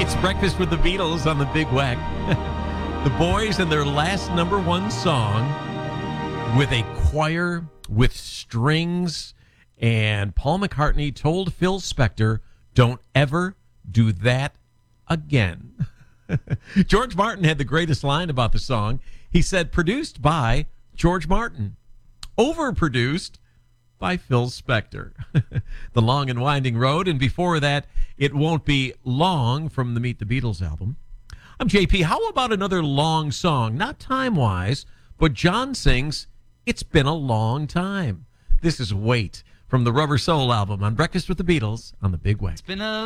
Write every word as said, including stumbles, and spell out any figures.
It's Breakfast with the Beatles on the Big Wack. The Boys and their last number one song with a choir with strings. And Paul McCartney told Phil Spector, don't ever do that again. George Martin had the greatest line about the song. He said, produced by George Martin, overproduced by Phil Spector. The Long and Winding Road, and before that, It Won't Be Long from the Meet the Beatles album. I'm J P. How about another long song? Not time-wise, but John sings, It's Been a Long Time. This is Wait from the Rubber Soul album on Breakfast with the Beatles on the Big Wack. It's been a